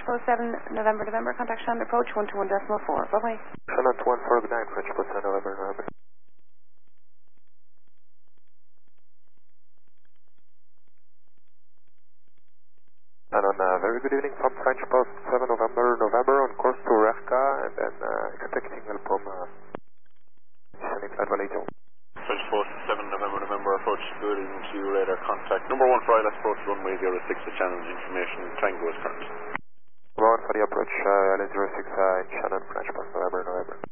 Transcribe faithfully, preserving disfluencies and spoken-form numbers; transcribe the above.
Post seven, November, November, contact Shannon approach one two one decimal four. Bye-bye. Shannon to one four nine, French Post seven, November, November. And on uh, very good evening from French Post seven, November, November, on course to Rerka, and then uh, expecting help from uh, Shannon Flight Vallejo. French Post seven, November, November, approach good evening to you, radar contact. Number one for I L S approach runway zero six, the channel information, Tango is current. Number one for the approach, uh, L S zero six uh, in Shannon, French Post, November, November.